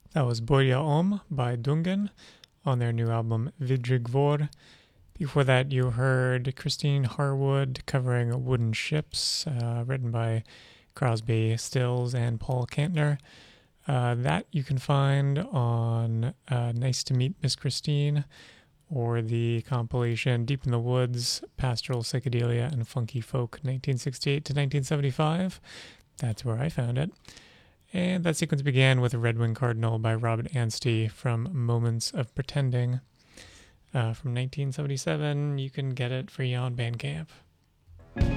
That was Börja Om by Dungen on their new album Vidrigvor. Before that, you heard Christine Harwood covering Wooden Ships, written by Crosby, Stills, and Paul Kantner. That you can find on Nice to Meet Miss Christine, or the compilation Deep in the Woods, Pastoral Psychedelia and Funky Folk 1968 to 1975. That's where I found it. And that sequence began with Red Wing Cardinal by Robert Anstey from Moments of Pretending from 1977. You can get it free on Bandcamp.